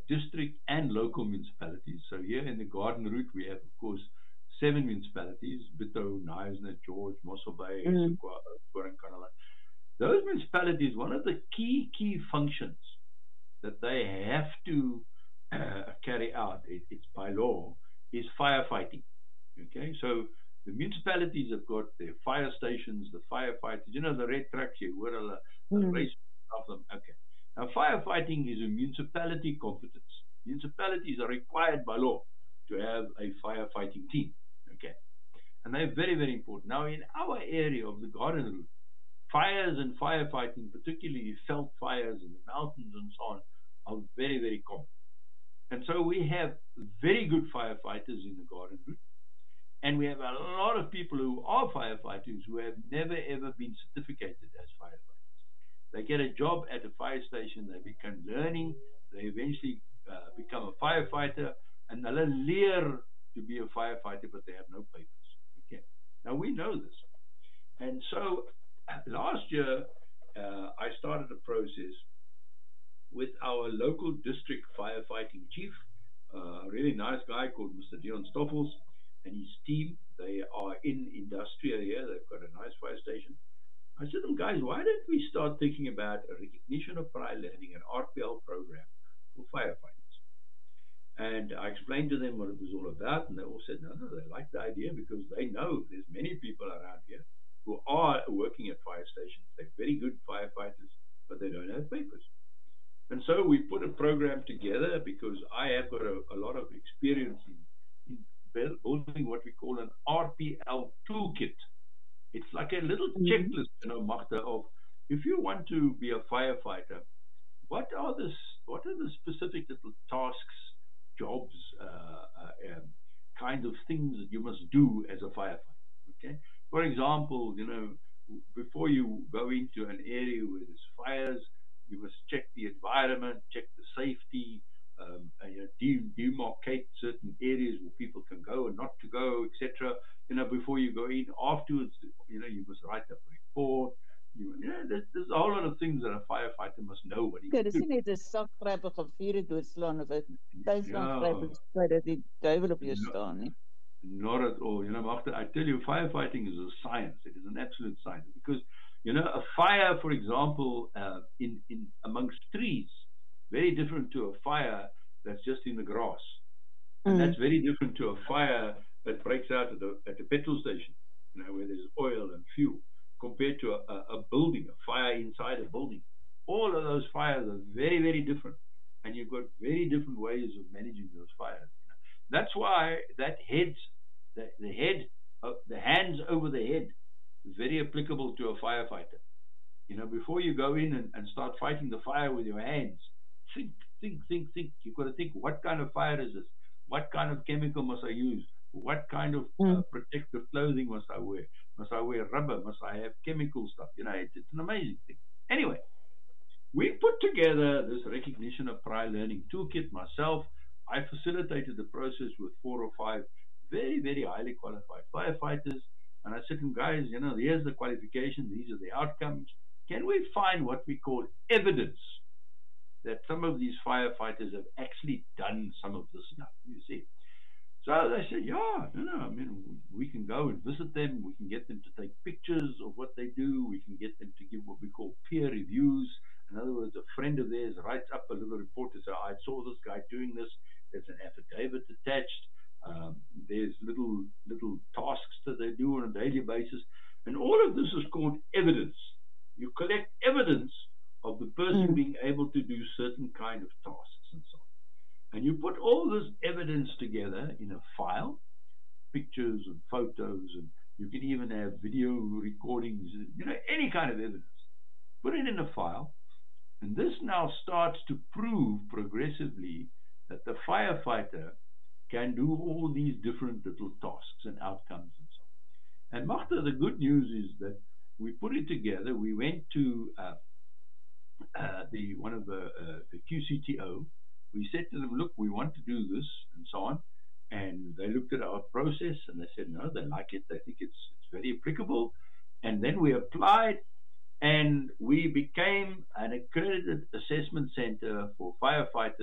district and local municipalities. So here in the Garden Route, we have, of course, 7 municipalities: Bito, Knysna, George, Mossel Bay, Mm. Square, those municipalities, one of the key functions that they have to carry out, it's by law, is firefighting. Okay, so the municipalities have got their fire stations, the firefighters, the red trucks, you were a Mm. race of them. Okay, now firefighting is a municipality competence. Municipalities are required by law to have a firefighting team. Okay, and they're very, very important. Now, in our area of the Garden Route, fires and firefighting, particularly veld fires in the mountains and so on, are very, very common. And so we have very good firefighters in the Garden Route. And we have a lot of people who are firefighters who have never ever been certificated as firefighters. They get a job at a fire station, they become learning, they eventually become a firefighter, and they'll leer to be a firefighter, but they have no papers. Okay. Now we know this. And so last year, I started a process with our local district firefighting chief, a really nice guy called Mr. Dion Stoffels, and his team. They are in Industria here. They've got a nice fire station. I said to them, guys, why don't we start thinking about a recognition of prior learning, an RPL program for firefighters? And I explained to them what it was all about, and they all said, no, they like the idea because they know there's many people around here who are working at fire stations. They're very good firefighters, but they don't have papers. And so we put a program together because I have got a lot of experience in building what we call an RPL toolkit. It's like a little checklist, Magda, of if you want to be a firefighter, what are the specific little tasks, jobs, kind of things that you must do as a firefighter? Okay. For example, before you go into an area where there's fires, you must check the environment, check the safety, demarcate certain areas where people can go and not to go, etc. Before you go in. Afterwards, you must write up a report. There's a whole lot of things that a firefighter must know what he can Dis do. nie net 'n sakgryp of vure doodslaan of 'n tuislandgryp Ja. dat die duiwel op jou staan nie. Not at all. Magda, I tell you, firefighting is a science. It is an absolute science because a fire, for example, in amongst trees, very different to a fire that's just in the grass, and that's very different to a fire that breaks out at the petrol station, where there's oil and fuel, compared to a building, a fire inside a building. All of those fires are very, very different, and you've got very different ways of managing those fires. That's why the hands over the head is very applicable to a firefighter. Before you go in and start fighting the fire with your hands, think. You've got to think, what kind of fire is this? What kind of chemical must I use? What kind of protective clothing must I wear? Must I wear rubber? Must I have chemical stuff? It's an amazing thing. Anyway, we put together this recognition of prior learning toolkit myself. I facilitated the process with 4 or 5 very, very highly qualified firefighters. And I said to them, guys, here's the qualifications. These are the outcomes. Can we find what we call evidence that some of these firefighters have actually done some of this stuff, you see? So they said, we can go and visit them. We can get them to take pictures of what they do. We can get them to give what we call peer reviews. In other words, a friend of theirs writes up a little report to say, I saw this guy doing this. There's an affidavit attached. There's little tasks that they do on a daily basis. And all of this is called evidence. You collect evidence of the person being able to do certain kind of tasks and so on. And you put all this evidence together in a file, pictures and photos, and you can even have video recordings, any kind of evidence. Put it in a file, and this now starts to prove progressively that the firefighter can do all these different little tasks and outcomes and so on. And Magda, the good news is that we put it together. We went to the QCTO. We said to them, look, we want to do this and so on. And they looked at our process and they said, no, they like it. They think it's very applicable. And then we applied and we became an accredited assessment center for firefighters